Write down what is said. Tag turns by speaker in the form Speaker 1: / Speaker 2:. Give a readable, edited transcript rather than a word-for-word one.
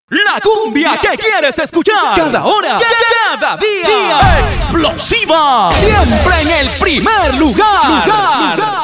Speaker 1: La cumbia que quieres escuchar cada hora, cada día. ¡Explosiva! Siempre en el primer lugar.